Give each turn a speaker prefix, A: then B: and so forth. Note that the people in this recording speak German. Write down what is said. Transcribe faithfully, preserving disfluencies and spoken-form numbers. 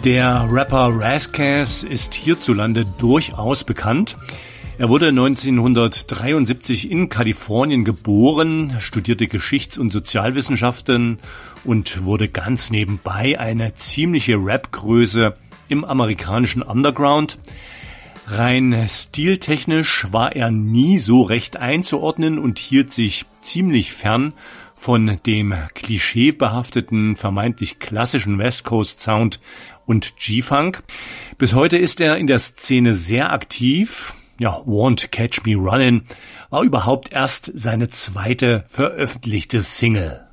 A: Der Rapper Ras Kass ist hierzulande durchaus bekannt. Er wurde neunzehnhundertdreiundsiebzig in Kalifornien geboren, studierte Geschichts- und Sozialwissenschaften und wurde ganz nebenbei eine ziemliche Rap-Größe im amerikanischen Underground. Rein stiltechnisch war er nie so recht einzuordnen und hielt sich ziemlich fern von dem klischeebehafteten, vermeintlich klassischen West Coast Sound und G-Funk. Bis heute ist er in der Szene sehr aktiv. Ja, Won't Catch Me Runnin' war überhaupt erst seine zweite veröffentlichte Single.